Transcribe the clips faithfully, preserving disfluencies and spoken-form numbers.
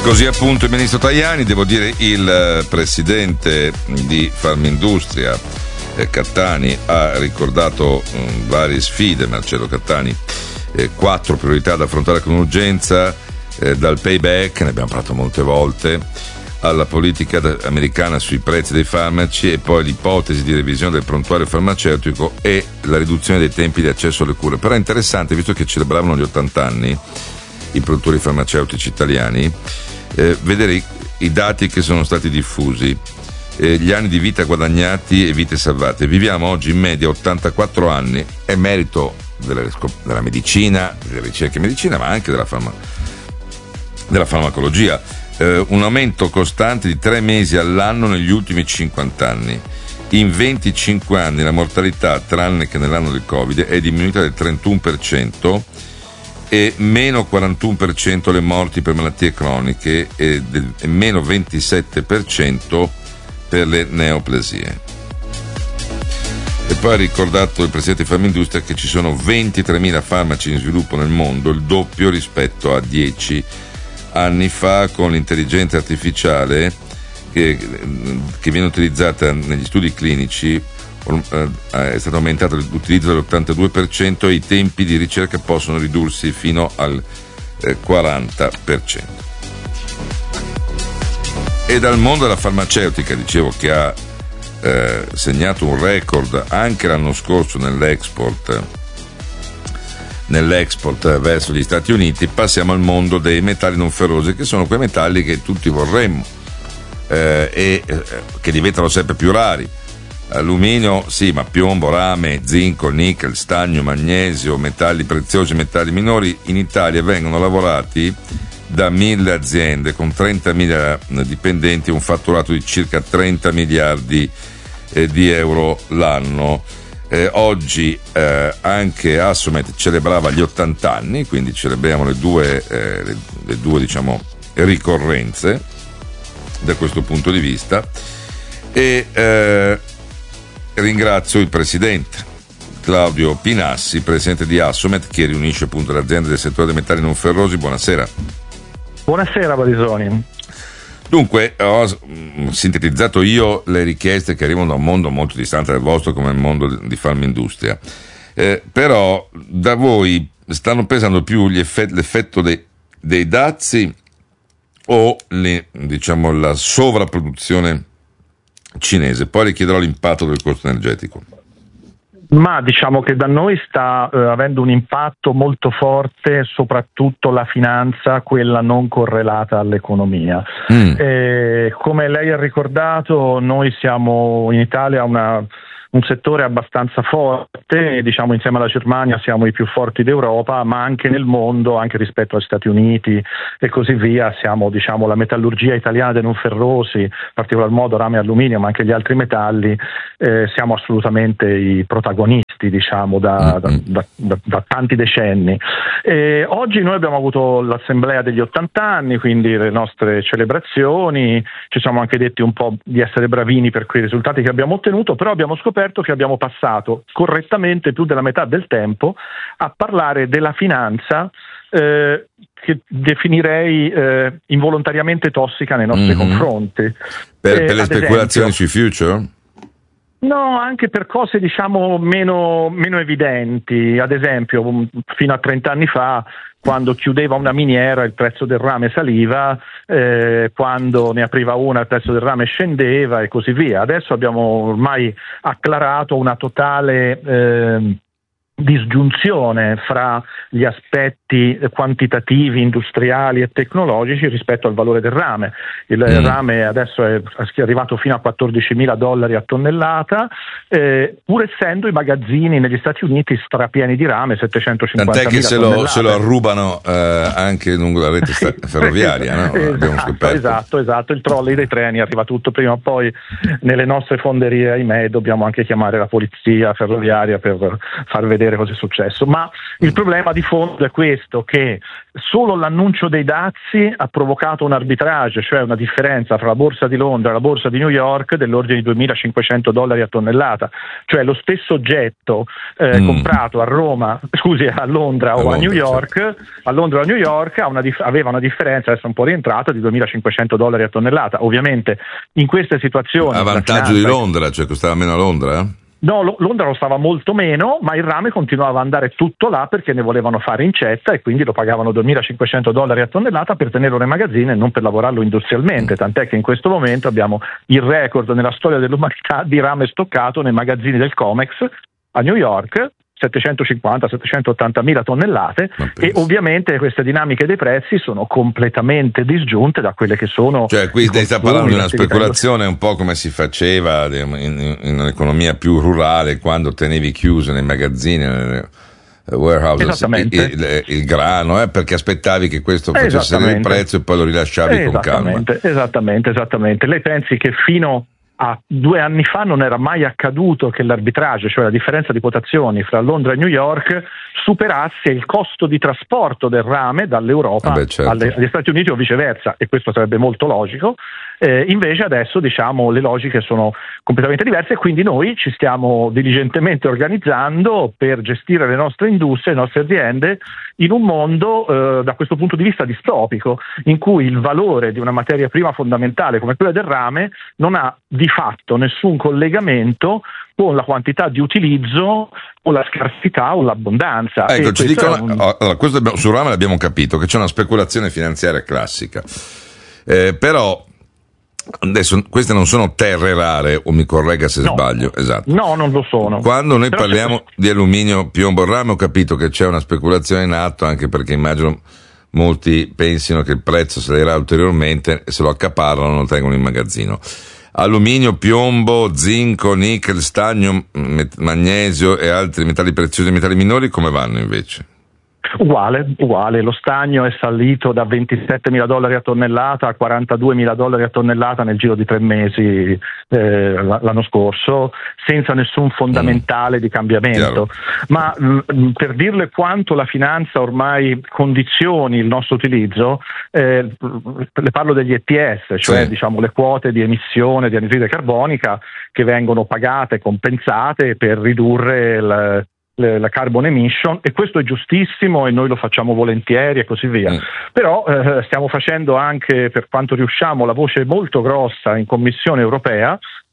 Così appunto il ministro Tajani, devo dire il presidente di Farmindustria eh, Cattani ha ricordato mh, varie sfide, Marcello Cattani, eh, quattro priorità da affrontare con urgenza, eh, dal payback, ne abbiamo parlato molte volte, alla politica americana sui prezzi dei farmaci, e poi l'ipotesi di revisione del prontuario farmaceutico e la riduzione dei tempi di accesso alle cure. Però è interessante, visto che celebravano gli ottanta anni i produttori farmaceutici italiani, eh, vedere i, i dati che sono stati diffusi, eh, gli anni di vita guadagnati e vite salvate. Viviamo oggi in media ottantaquattro anni, è merito della, della medicina, delle ricerche in medicina, ma anche della, farma, della farmacologia. Eh, un aumento costante di tre mesi all'anno negli ultimi cinquanta anni. In venticinque anni la mortalità, tranne che nell'anno del Covid, è diminuita del trentuno per cento, e meno quarantuno per cento le morti per malattie croniche e, del, e meno ventisette per cento per le neoplasie. E poi ha ricordato il presidente di Farmindustria che ci sono ventitremila farmaci in sviluppo nel mondo, il doppio rispetto a dieci anni fa, con l'intelligenza artificiale che, che viene utilizzata negli studi clinici. È stato aumentato l'utilizzo dell'ottantadue per cento e i tempi di ricerca possono ridursi fino al quaranta per cento. E dal mondo della farmaceutica, dicevo, che ha eh, segnato un record anche l'anno scorso nell'export nell'export verso gli Stati Uniti, passiamo al mondo dei metalli non ferrosi, che sono quei metalli che tutti vorremmo eh, e eh, che diventano sempre più rari. Alluminio sì, ma piombo, rame, zinco, nickel, stagno, magnesio, metalli preziosi, metalli minori in Italia vengono lavorati da mille aziende con trentamila dipendenti e un fatturato di circa trenta miliardi eh, di euro l'anno. Eh, oggi eh, anche Assomet celebrava gli ottanta anni, quindi celebriamo le due, eh, le, le due diciamo ricorrenze da questo punto di vista, e eh, ringrazio il presidente Claudio Pinassi, presidente di Assomet, che riunisce appunto le aziende del settore dei metalli non ferrosi. Buonasera. Buonasera Barisoni. Dunque, ho sintetizzato io le richieste che arrivano da un mondo molto distante dal vostro, come il mondo di Farmindustria, eh, però da voi stanno pesando più gli effetti, l'effetto dei, dei dazi o le, diciamo la sovrapproduzione cinese? Poi le chiederò l'impatto del costo energetico. Ma diciamo che da noi sta eh, avendo un impatto molto forte soprattutto la finanza, quella non correlata all'economia. Mm. Eh, come lei ha ricordato, noi siamo in Italia una un settore abbastanza forte, diciamo insieme alla Germania siamo i più forti d'Europa, ma anche nel mondo, anche rispetto agli Stati Uniti e così via, siamo diciamo la metallurgia italiana dei non ferrosi, in particolar modo rame e alluminio, ma anche gli altri metalli, eh, siamo assolutamente i protagonisti diciamo da, da, da, da, da tanti decenni. E oggi noi abbiamo avuto l'assemblea degli ottanta anni, quindi le nostre celebrazioni, ci siamo anche detti un po' di essere bravini per quei risultati che abbiamo ottenuto, però abbiamo scoperto che abbiamo passato correttamente più della metà del tempo a parlare della finanza, eh, che definirei eh, involontariamente tossica nei nostri mm-hmm. confronti. Per, eh, per le speculazioni esempio, sui future? No, anche per cose diciamo meno, meno evidenti. Ad esempio, fino a trenta anni fa, quando chiudeva una miniera il prezzo del rame saliva, eh, quando ne apriva una il prezzo del rame scendeva e così via. Adesso abbiamo ormai acclarato una totale eh, disgiunzione fra gli aspetti quantitativi, industriali e tecnologici rispetto al valore del rame. Il mm. rame adesso è arrivato fino a quattordicimila dollari a tonnellata, eh, pur essendo i magazzini negli Stati Uniti strapieni di rame, settecentocinquantamila tant'è che se tonnellate. lo, se lo arrubano eh, anche lungo la rete sta- ferroviaria, no? esatto, esatto, esatto, il trolley dei treni arriva tutto prima o poi nelle nostre fonderie, ahimè, dobbiamo anche chiamare la polizia ferroviaria per far vedere vedere cosa è successo. Ma il problema di fondo è questo, che solo l'annuncio dei dazi ha provocato un arbitrage, cioè una differenza fra la borsa di Londra e la borsa di New York dell'ordine di duemilacinquecento dollari a tonnellata, cioè lo stesso oggetto eh, mm. comprato a Roma, scusi, a Londra o a, a New York, certo. a Londra o a New York ha una dif- aveva una differenza, adesso un po' rientrata, di duemilacinquecento dollari a tonnellata. Ovviamente in queste situazioni a vantaggio di Londra, cioè costava meno a Londra? No, Londra lo stava molto meno, ma il rame continuava ad andare tutto là perché ne volevano fare incetta e quindi lo pagavano duemilacinquecento dollari a tonnellata per tenerlo nei magazzini e non per lavorarlo industrialmente, tant'è che in questo momento abbiamo il record nella storia dell'umanità di rame stoccato nei magazzini del Comex a New York, settecentocinquanta settecentottanta mila tonnellate, e ovviamente queste dinamiche dei prezzi sono completamente disgiunte da quelle che sono. Cioè qui stai sta parlando di una speculazione un po' come si faceva in, in, in un'economia più rurale, quando tenevi chiuso nei magazzini, nelle warehouse, il, il, il grano, eh, perché aspettavi che questo facesse salire il prezzo e poi lo rilasciavi con calma. Esattamente, esattamente. Lei pensi che fino a due anni fa non era mai accaduto che l'arbitrage, cioè la differenza di quotazioni fra Londra e New York, superasse il costo di trasporto del rame dall'Europa Vabbè, certo. alle, agli Stati Uniti o viceversa, e questo sarebbe molto logico. Eh, invece adesso diciamo le logiche sono completamente diverse e quindi noi ci stiamo diligentemente organizzando per gestire le nostre industrie, le nostre aziende in un mondo eh, da questo punto di vista distopico, in cui il valore di una materia prima fondamentale come quella del rame non ha di fatto nessun collegamento con la quantità di utilizzo o la scarsità o l'abbondanza. Ecco, e ci questo dicono, un... allora, questo sul rame l'abbiamo capito, che c'è una speculazione finanziaria classica, eh, però adesso queste non sono terre rare, o mi corregga se no, sbaglio. Esatto. No, non lo sono. Quando noi però parliamo se... di alluminio, piombo, rame, ho capito che c'è una speculazione in atto, anche perché immagino molti pensino che il prezzo salirà ulteriormente e se lo accaparrano lo tengono in magazzino. Alluminio, piombo, zinco, nickel, stagno, magnesio e altri metalli preziosi e metalli minori come vanno invece? Uguale, uguale, lo stagno è salito da ventisettemila dollari a tonnellata a quarantaduemila dollari a tonnellata nel giro di tre mesi eh, l'anno scorso, senza nessun fondamentale mm. di cambiamento. Chiaro. Ma mh, per dirle quanto la finanza ormai condizioni il nostro utilizzo, eh, le parlo degli E T S, cioè sì. diciamo le quote di emissione di anidride carbonica che vengono pagate e compensate per ridurre il la carbon emission, e questo è giustissimo e noi lo facciamo volentieri e così via. Mm. Però eh, stiamo facendo anche, per quanto riusciamo, la voce molto grossa in Commissione europea,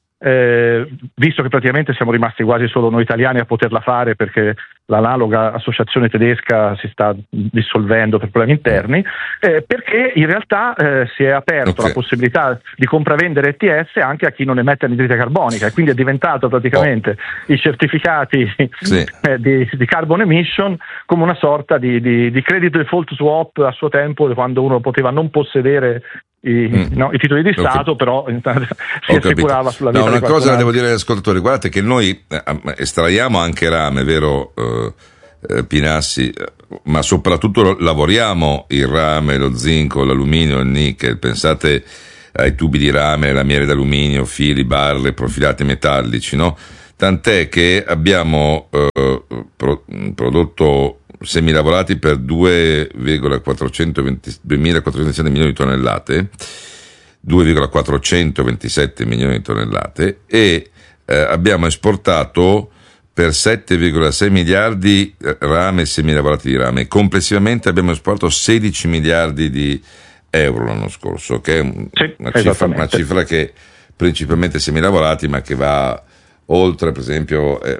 eh, visto che praticamente siamo rimasti quasi solo noi italiani a poterla fare perché l'analoga associazione tedesca si sta dissolvendo per problemi interni, eh, perché in realtà eh, si è aperto okay. la possibilità di compravendere E T S anche a chi non emette anidride carbonica, e quindi è diventato praticamente oh. i certificati sì. eh, di, di carbon emission come una sorta di, di, di credit default swap a suo tempo, quando uno poteva non possedere I, mm. no, i titoli di Stato, okay. però si Ho assicurava capito. sulla vita. No, una di cosa la devo altro. dire agli ascoltatori: guardate che noi eh, estraiamo anche rame, vero eh, eh, Pinassi, ma soprattutto lavoriamo il rame, lo zinco, l'alluminio, il nickel. Pensate ai tubi di rame, lamiere d'alluminio, fili, barre, profilati metallici, no? Tant'è che abbiamo eh, pro, prodotto semilavorati per due virgola quattrocentoventisette milioni di tonnellate, due virgola quattrocentoventisette milioni di tonnellate, e eh, abbiamo esportato per sette virgola sei miliardi rame e semilavorati di rame. Complessivamente abbiamo esportato sedici miliardi di euro l'anno scorso, che è sì, una, cifra, una cifra che principalmente semilavorati, ma che va oltre, per esempio, eh,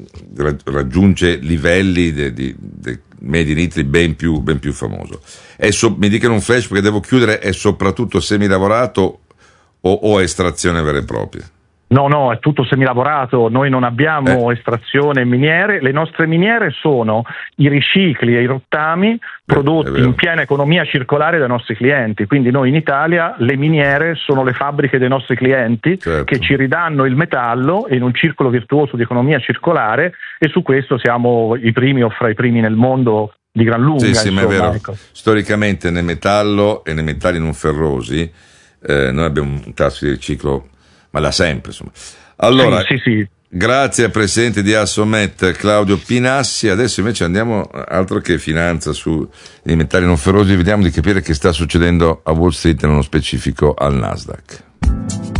raggiunge livelli di de, de Made in Italy ben più, ben più famoso. È so, mi dicano un flash perché devo chiudere, è soprattutto semilavorato o, o estrazione vera e propria? No, no, è tutto semilavorato, noi non abbiamo eh. estrazione e miniere, le nostre miniere sono i ricicli e i rottami prodotti in piena economia circolare dai nostri clienti, quindi noi in Italia le miniere sono le fabbriche dei nostri clienti, certo. che ci ridanno il metallo in un circolo virtuoso di economia circolare, e su questo siamo i primi o fra i primi nel mondo di gran lunga. Sì, sì, insomma, ma è vero. Ecco. Storicamente nel metallo e nei metalli non ferrosi eh, noi abbiamo un tasso di riciclo, ma da sempre, insomma. Allora, sì, sì, sì. Grazie al presidente di Assomet Claudio Pinassi. Adesso invece andiamo, altro che finanza su alimentari non ferrosi, vediamo di capire che sta succedendo a Wall Street, nello specifico al Nasdaq.